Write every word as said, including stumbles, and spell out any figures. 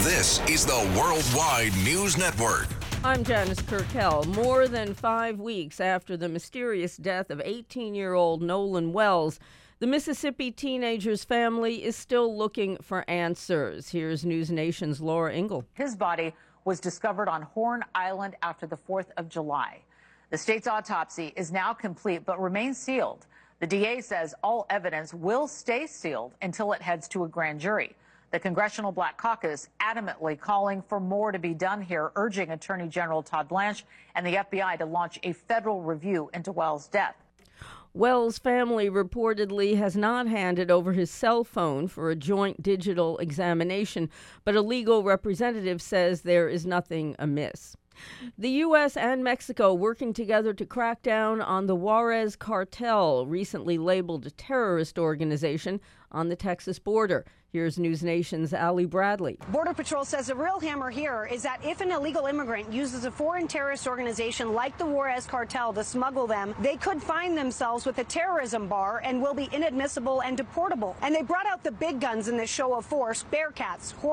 This is the Worldwide News Network. I'm Janice Kurkel. More than five weeks after the mysterious death of eighteen-year-old Nolan Wells, the Mississippi teenager's family is still looking for answers. Here's News Nation's Laura Ingle. His body was discovered on Horn Island after the fourth of July. The state's autopsy is now complete but remains sealed. The D A says all evidence will stay sealed until it heads to a grand jury. The Congressional Black Caucus adamantly calling for more to be done here, urging Attorney General Todd Blanche and the F B I to launch a federal review into Wells' death. Wells' family reportedly has not handed over his cell phone for a joint digital examination, but a legal representative says there is nothing amiss. The U S and Mexico working together to crack down on the Juarez cartel, recently labeled a terrorist organization on the Texas border. Here's News Nation's Ali Bradley. Border Patrol says the real hammer here is that if an illegal immigrant uses a foreign terrorist organization like the Juarez cartel to smuggle them, they could find themselves with a terrorism bar and will be inadmissible and deportable. And they brought out the big guns in this show of force, Bearcats.